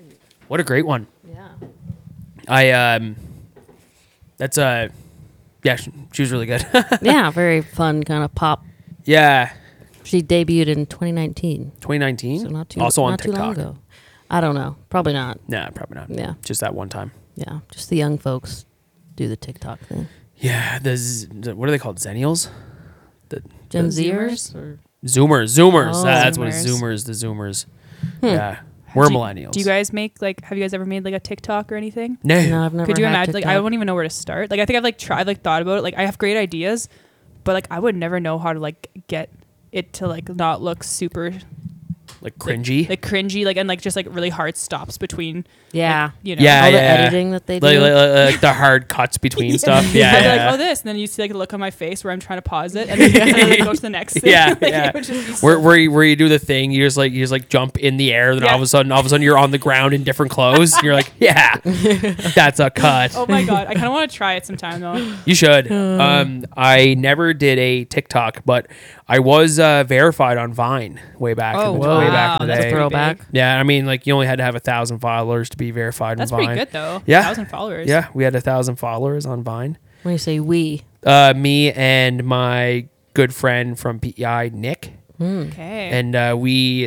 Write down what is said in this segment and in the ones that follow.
What a great one. Yeah. That's yeah, she was really good. Yeah, very fun kind of pop. Yeah. She debuted in 2019. 2019. So not too also on not too long TikTok. ago. I don't know. Probably not. Nah, probably not. Yeah. Just that one time. Yeah. Just the young folks do the TikTok thing. Yeah, what are they called? Zennials? Gen the Zers? Or? Zoomers. Oh. That's what it's Zoomers. Zoomers, the Zoomers. Yeah. We're millennials. Do you guys make have you guys ever made like a TikTok or anything? No. No, I've never Could you had imagine? Like, I TikTok. wouldn't even know where to start. Like, I think I've tried, thought about it. Like, I have great ideas, but I would never know how to get it to not look super Like cringy? cringy, and just really hard stops between. Yeah. You know. Yeah, All the yeah. editing that they do. Like the hard cuts between stuff. Yeah, I'd be yeah. like, oh, this, and then you see a look on my face where I'm trying to pause it, and then go to the next thing. Yeah, It yeah. would just be so Where you do the thing, you just jump in the air, then Yeah. all of a sudden you're on the ground in different clothes. You're like, yeah, that's a cut. Oh my god, I kind of want to try it sometime though. You should. I never did a TikTok, but I was verified on Vine way back. Oh, way back in the wow, that's day. pretty Throwback. big. Yeah, I mean, you only had to have 1,000 followers to be verified That's on Vine. pretty good though. Yeah. 1,000 followers. Yeah, we had 1,000 followers on Vine. When you say we. Me and my good friend from PEI, Nick. Okay. And we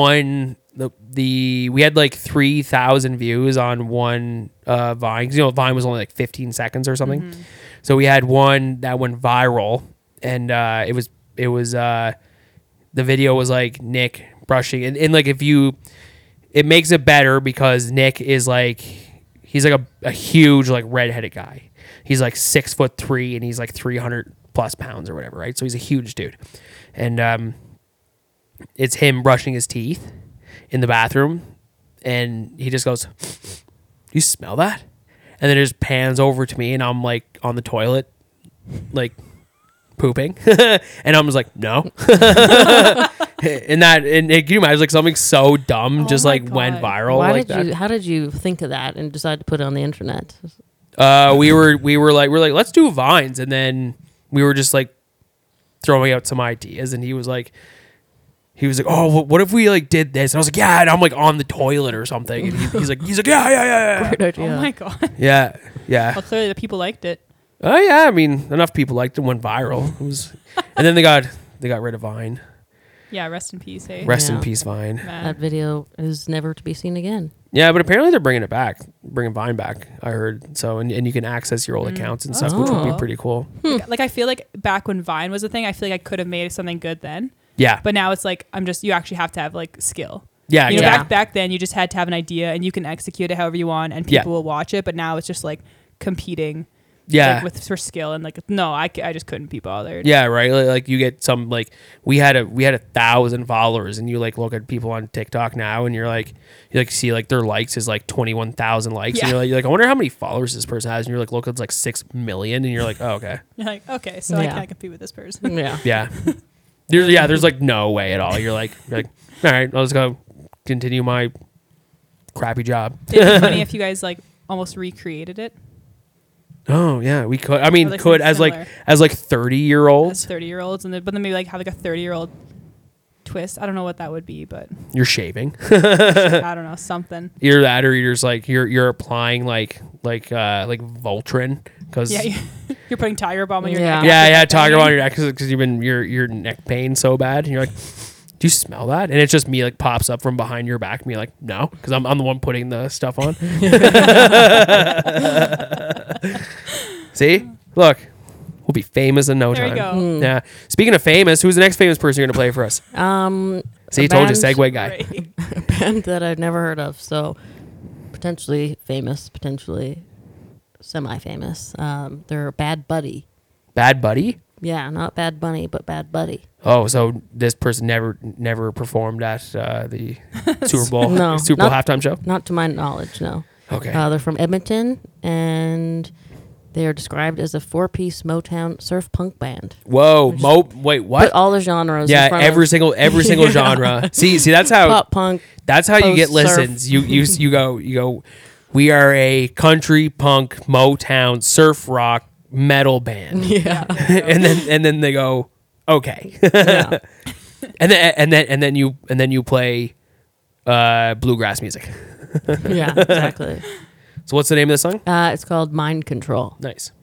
had 3,000 views on one Vine. 'Cause, Vine was only 15 seconds or something. Mm-hmm. So we had one that went viral, and it was the video was Nick brushing, and it makes it better because Nick is he's a huge redheaded guy. He's 6'3" and he's 300 plus pounds or whatever, right? So he's a huge dude, and it's him brushing his teeth in the bathroom, and he just goes, "You smell that?" And then it just pans over to me, and I'm on the toilet, pooping, and I'm just like, no. and can you imagine something so dumb just my went God. viral How did you think of that and decide to put it on the internet? we were like let's do Vines, and then we were just throwing out some ideas, and he was like, oh, what if we did this? And I was like, yeah, and I'm on the toilet or something, and he's like, yeah. Great idea. Oh my god. Yeah. Well, clearly the people liked it. Oh yeah, I mean, enough people liked it, went viral. It was, and then they got rid of Vine. Yeah. Rest in peace. Hey. Rest in Yeah. peace, Vine. Man. That video is never to be seen again. Yeah, but apparently they're bringing Vine back. I heard so, and you can access your old accounts and stuff, which would be Oh. pretty cool. I feel like back when Vine was a thing, I feel like I could have made something good then. Yeah, But now it's you actually have to have skill. yeah, You know, exactly. back then you just had to have an idea and you can execute it however you want and people will watch it. But now it's just competing. Yeah, For skill and no, I just couldn't be bothered. yeah, right. You get some we had 1,000 followers, and you look at people on TikTok now, and you see their likes is 21,000 likes, Yeah. and you're like, I wonder how many followers this person has, and you're look, it's 6 million, and you're like, oh, okay, You're like, okay, so I Yeah. can't compete with this person. Yeah. yeah, there's no way at all. You're like, all right, I'll just go continue my crappy job. It'd be funny if you guys almost recreated it Oh yeah, we could. I mean, Or, could something as similar. 30-year-olds. as 30-year-olds, but then maybe have a 30-year-old twist. I don't know what that would be, but You're shaving. I don't know, something. Either that, or you're just you're applying Voltaren because Yeah, you're putting Tiger Balm on your Yeah. neck. yeah, Tiger on your neck because you've been your neck pain so bad, and you're like, do you smell that? And it's just me pops up from behind your back, and me no, because I'm the one putting the stuff on. See, look, we'll be famous in no There you time. go. Yeah. Speaking of famous, who's the next famous person you're gonna play for us? See, A told you, band- segue guy. Right. A band that I've never heard of, so potentially famous, potentially semi-famous. They're Bad Buddy. Bad Buddy. Yeah, not Bad Bunny, but Bad Buddy. Oh, so this person never performed at the Super Bowl No, Super Bowl not- halftime show. Not to my knowledge, no. Okay. They're from Edmonton, and they are described as a 4-piece Motown surf punk band. Whoa, wait, what? Put all the genres. in Yeah, front every of single genre. See, that's how pop punk. that's how you get post-surf. listens. You go. We are a country punk Motown surf rock metal band. Yeah, and then they go, okay. yeah. and then you play bluegrass music. Yeah, exactly. So what's the name of the song? It's called Mind Control. Nice.